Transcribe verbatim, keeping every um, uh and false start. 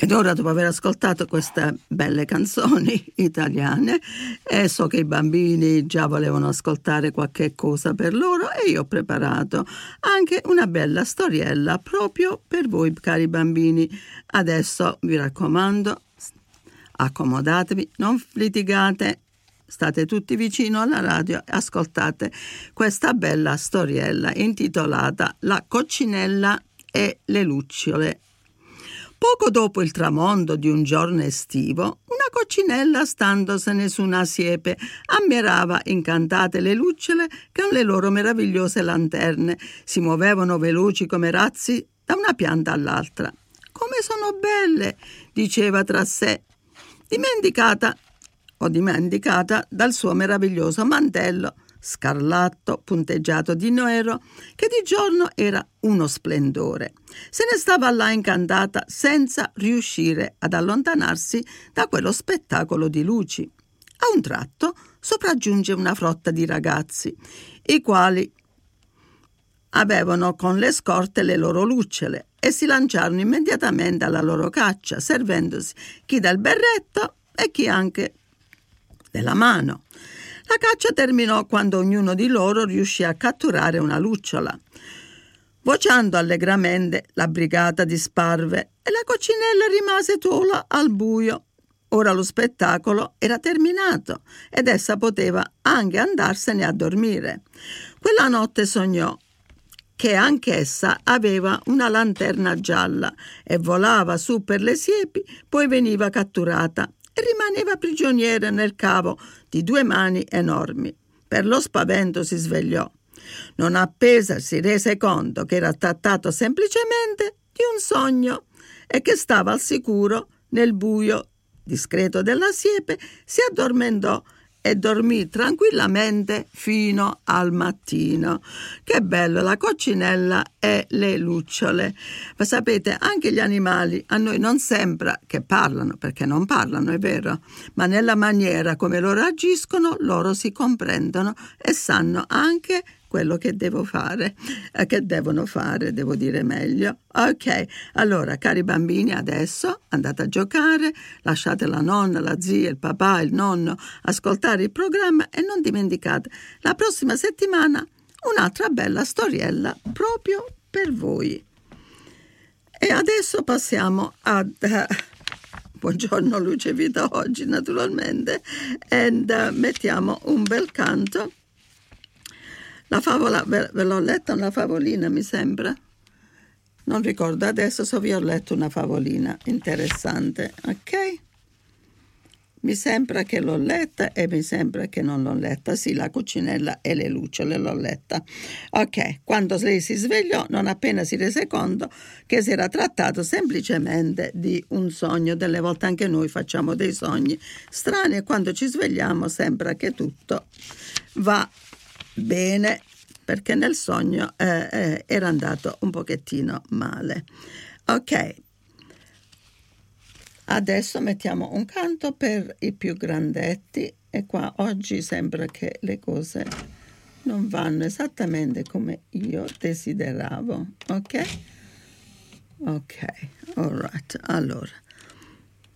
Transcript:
Ed ora, dopo aver ascoltato queste belle canzoni italiane, e so che i bambini già volevano ascoltare qualche cosa per loro, e io ho preparato anche una bella storiella proprio per voi, cari bambini. Adesso vi raccomando, accomodatevi, non litigate, state tutti vicino alla radio e ascoltate questa bella storiella intitolata La coccinella e le lucciole. Poco dopo il tramonto di un giorno estivo, una coccinella, standosene su una siepe, ammirava incantate le lucciole che con le loro meravigliose lanterne si muovevano veloci come razzi da una pianta all'altra. «Come sono belle!» diceva tra sé, dimenticata o dimenticata dal suo meraviglioso mantello scarlatto punteggiato di nero, che di giorno era uno splendore. Se ne stava là incantata senza riuscire ad allontanarsi da quello spettacolo di luci. A un tratto sopraggiunge una frotta di ragazzi, i quali avevano con le scorte le loro lucciole e si lanciarono immediatamente alla loro caccia, servendosi chi del berretto e chi anche della mano. La caccia terminò quando ognuno di loro riuscì a catturare una lucciola. Vociando allegramente, la brigata disparve e la coccinella rimase sola al buio. Ora lo spettacolo era terminato ed essa poteva anche andarsene a dormire. Quella notte sognò che anch'essa aveva una lanterna gialla e volava su per le siepi, poi veniva catturata e rimaneva prigioniera nel cavo di due mani enormi. Per lo spavento si svegliò. Non appena si rese conto che era trattato semplicemente di un sogno e che stava al sicuro nel buio discreto della siepe, si addormentò e dormì tranquillamente fino al mattino. Che bello, la coccinella e le lucciole. Ma sapete, anche gli animali a noi non sembra che parlano, perché non parlano, è vero, ma nella maniera come loro agiscono, loro si comprendono e sanno anche quello che devo fare, eh, che devono fare, devo dire meglio. Ok, allora, cari bambini, adesso andate a giocare, lasciate la nonna, la zia, il papà, il nonno ascoltare il programma e non dimenticate, la prossima settimana un'altra bella storiella proprio per voi. E adesso passiamo ad... Uh, buongiorno Luce Vita oggi, naturalmente, e uh, mettiamo un bel canto. La favola, ve, ve l'ho letta una favolina, mi sembra. Non ricordo adesso se vi ho letto una favolina interessante, ok? Mi sembra che l'ho letta e mi sembra che non l'ho letta. Sì, la coccinella e le lucciole l'ho letta. Ok, quando lei si svegliò, non appena si rese conto che si era trattato semplicemente di un sogno. Delle volte anche noi facciamo dei sogni strani e quando ci svegliamo sembra che tutto va bene, perché nel sogno eh, eh, era andato un pochettino male. Ok, adesso mettiamo un canto per i più grandetti e qua oggi sembra che le cose non vanno esattamente come io desideravo. Ok? Ok, all right. Allora,